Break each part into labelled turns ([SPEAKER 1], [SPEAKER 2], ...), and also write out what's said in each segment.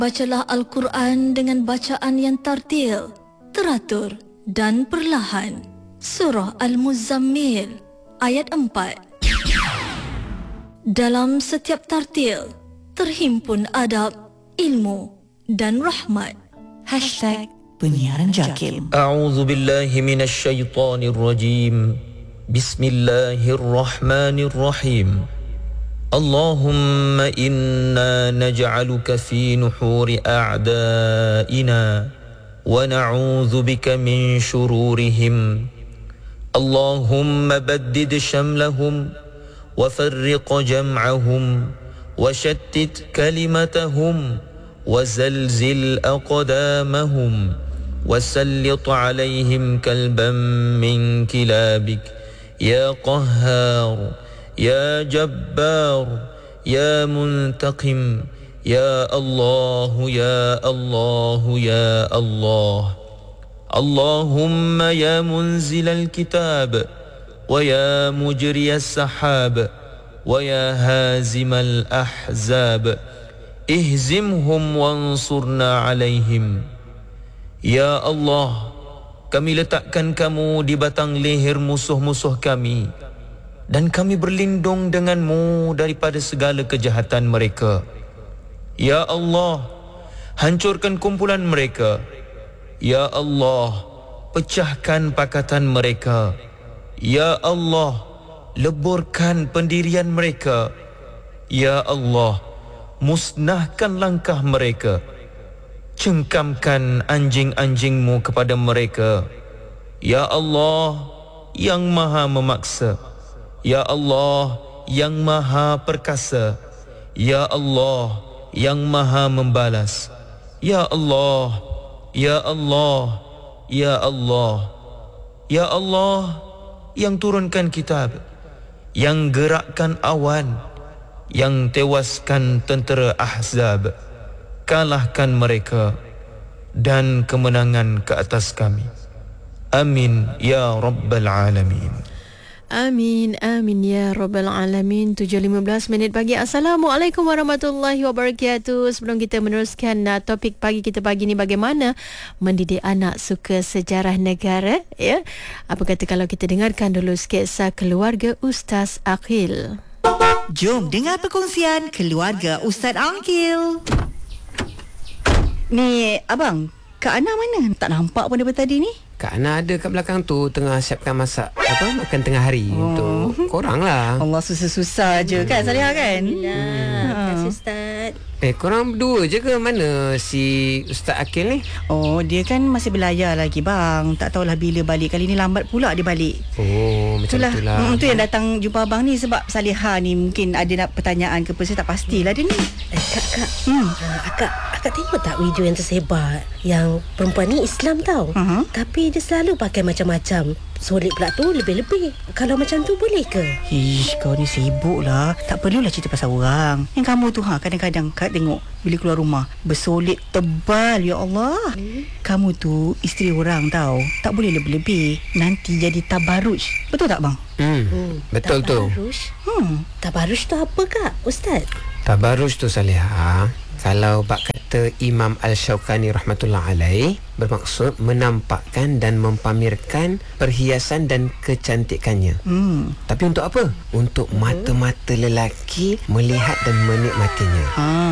[SPEAKER 1] Bacalah Al-Quran dengan bacaan yang tartil, teratur dan perlahan. Surah Al-Muzammil ayat 4. Dalam setiap tartil terhimpun adab, ilmu dan rahmat.
[SPEAKER 2] #Penyiaran Jakim.
[SPEAKER 3] A'udzu billahi minasy syaithanir rajim. Bismillahirrahmanirrahim. Allahumma inna naj'aluka fi nuhuri a'da'ina wa na'udzu bika min shururihim. Allahumma baddid shamlahum wa farriq jam'ahum wa shattit kalimatahum wa zalzil aqdamahum wa sallit 'alayhim kalban min kilabik ya qahhar ya jabbar ya muntaqim ya Allah ya Allah ya Allah. Allahumma ya munzilal kitab wa ya mujriyas sahab wa ya hazimal ahzab ihzimhum wansurna alaihim. Ya Allah, kami letakkan kamu di batang leher musuh-musuh kami dan kami berlindung denganmu daripada segala kejahatan mereka. Ya Allah, hancurkan kumpulan mereka. Ya Allah, pecahkan pakatan mereka. Ya Allah, leburkan pendirian mereka. Ya Allah, musnahkan langkah mereka. Cengkamkan anjing-anjingmu kepada mereka. Ya Allah, yang maha memaksa. Ya Allah, yang maha perkasa. Ya Allah, yang maha membalas. Ya Allah, Ya Allah, Ya Allah, Ya Allah, yang turunkan kitab, yang gerakkan awan, yang tewaskan tentera Ahzab, kalahkan mereka dan kemenangan ke atas kami. Amin ya Rabbal Alamin.
[SPEAKER 4] Amin, amin ya Rabbal Alamin. 7.15 pagi. Assalamualaikum warahmatullahi wabarakatuh. Sebelum kita meneruskan topik pagi kita pagi ni, bagaimana mendidik anak suka sejarah negara, ya? Apa kata kalau kita dengarkan dulu sketsa keluarga Ustaz Aqil.
[SPEAKER 2] Jom dengar perkongsian keluarga Ustaz Aqil. Ni abang, Kak Ana mana? Tak nampak pun daripada tadi ni.
[SPEAKER 5] Kak Ana ada kat belakang tu, tengah siapkan masak makan tengah hari untuk korang lah.
[SPEAKER 2] Allah, susah-susah je kan Salihah kan?
[SPEAKER 4] Terima kasih Ustaz.
[SPEAKER 5] Korang berdua je ke? Mana si Ustaz Aqil ni?
[SPEAKER 2] Oh, dia kan masih belayar lagi bang. Tak tahulah bila balik. Kali ni lambat pula dia balik.
[SPEAKER 5] Oh, macam itulah.
[SPEAKER 2] Itu yang datang jumpa abang ni sebab Salihah ni mungkin ada nak pertanyaan ke apa. Saya tak pastilah dia ni.
[SPEAKER 6] Kak, akak tengok tak video yang tersebar yang perempuan ni Islam tau. Tapi dia selalu pakai macam-macam. Solid pula tu lebih-lebih. Kalau macam tu boleh ke?
[SPEAKER 2] Ish, kau ni sibuk lah. Tak perlulah cerita pasal orang. Yang kamu tu kadang-kadang Kak tengok bila keluar rumah bersolid tebal. Ya Allah, kamu tu isteri orang tau. Tak boleh lebih-lebih. Nanti jadi tabaruj. Betul tak bang?
[SPEAKER 5] Betul
[SPEAKER 6] tabaruj?
[SPEAKER 5] tu.
[SPEAKER 6] Tabaruj tu apa Kak Ustaz?
[SPEAKER 5] Tabaruj tu Salihah, kalau bak kata Imam Al-Shawqani rahmatullah alaih, bermaksud menampakkan dan mempamerkan perhiasan dan kecantikannya. Tapi untuk apa? Untuk mata-mata lelaki melihat dan menikmatinya.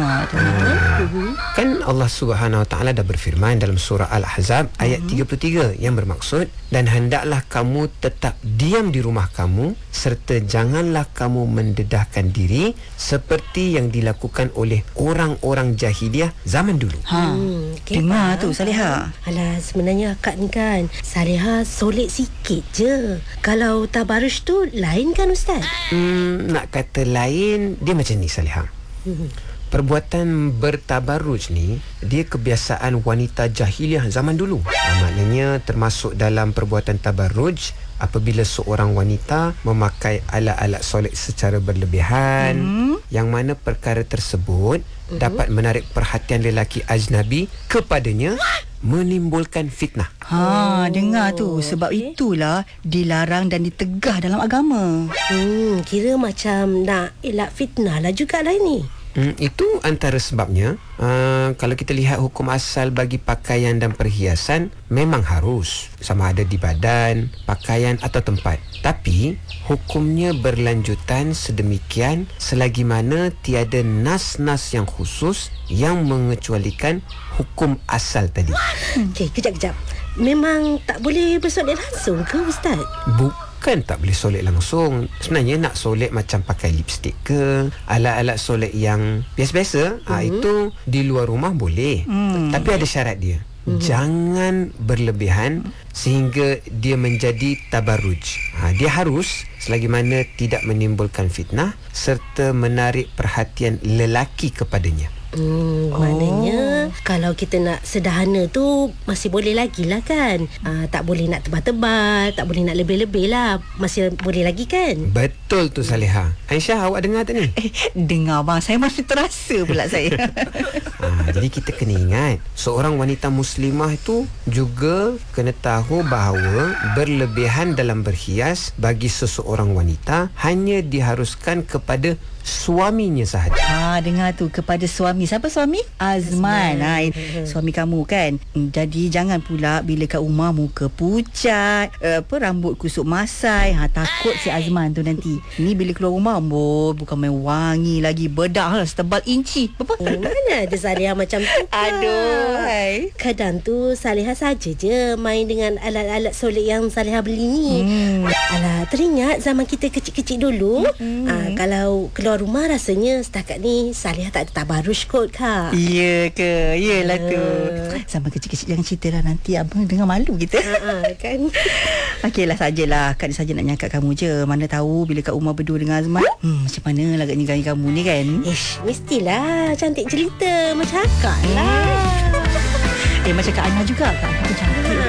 [SPEAKER 5] Kan Allah Subhanahu Wa Taala dah berfirman dalam surah Al-Ahzab ayat 33 yang bermaksud, dan hendaklah kamu tetap diam di rumah kamu serta janganlah kamu mendedahkan diri seperti yang dilakukan oleh orang-orang jahiliah zaman dulu.
[SPEAKER 2] Dengar tu Salihah.
[SPEAKER 6] Alah, sebenarnya akak ni kan Salihah solid sikit je. Kalau tabaruj tu lain kan Ustaz?
[SPEAKER 5] Nak kata lain, dia macam ni Salihah. Perbuatan bertabaruj ni dia kebiasaan wanita jahiliah zaman dulu. Maknanya termasuk dalam perbuatan tabaruj apabila seorang wanita memakai alat-alat solat secara berlebihan, yang mana perkara tersebut dapat menarik perhatian lelaki ajnabi kepadanya, menimbulkan fitnah.
[SPEAKER 2] Dengar tu. Sebab itulah dilarang dan ditegah dalam agama.
[SPEAKER 6] Kira macam nak elak fitnah lah jugalah ini.
[SPEAKER 5] Itu antara sebabnya. Kalau kita lihat hukum asal bagi pakaian dan perhiasan, memang harus, sama ada di badan, pakaian atau tempat. Tapi hukumnya berlanjutan sedemikian selagi mana tiada nas-nas yang khusus yang mengecualikan hukum asal tadi.
[SPEAKER 6] Okey, kejap. Memang tak boleh bersolat langsung ke Ustaz?
[SPEAKER 5] Bukan tak boleh solat langsung. Sebenarnya nak solat macam pakai lipstick ke, alat-alat solat yang biasa-biasa, itu di luar rumah boleh. Tapi ada syarat dia. Jangan berlebihan sehingga dia menjadi tabarruj. Dia harus selagi mana tidak menimbulkan fitnah serta menarik perhatian lelaki kepadanya.
[SPEAKER 6] Maknanya kalau kita nak sederhana tu masih boleh lagi lah kan. Tak boleh nak tebal-tebal, tak boleh nak lebih-lebih lah. Masih boleh lagi kan?
[SPEAKER 5] Betul tu Saleha. Aisyah, awak dengar tak ni?
[SPEAKER 2] Dengar bang, saya masih terasa pula saya.
[SPEAKER 5] Jadi kita kena ingat, seorang wanita muslimah itu juga kena tahu bahawa berlebihan dalam berhias bagi seseorang wanita hanya diharuskan kepada suaminya sahaja.
[SPEAKER 2] Dengar tu, kepada suami. Siapa suami? Azman. Suami kamu kan. Jadi jangan pula bila kat rumah muka pucat, rambut kusuk masai. Takut si Azman tu nanti. Ni bila keluar rumah, bukan main wangi lagi, bedak lah setebal inci. Apa?
[SPEAKER 6] Mana ada Salihah macam tu?
[SPEAKER 2] Aduh.
[SPEAKER 6] Kadang tu Salihah saja je main dengan alat-alat solat yang Salihah beli ni. Alah, teringat zaman kita kecil-kecil dulu. Kalau keluar rumah rasanya setakat ni Salihah tak ada tabarruj kot Kak.
[SPEAKER 2] Ya ke? Yelah tu. Sama kecil-kecil jangan cerita lah, nanti abang dengar malu kita.
[SPEAKER 6] Kan.
[SPEAKER 2] Okeylah, sajalah. Kak ni saja nak nyangkat kamu je. Mana tahu bila kat rumah berdua dengan Azman, macam mana agaknya gaya kamu ni kan?
[SPEAKER 6] Mestilah cantik jelita macam Kak lah.
[SPEAKER 2] Macam Kak Ana juga. Kak Ana cantik.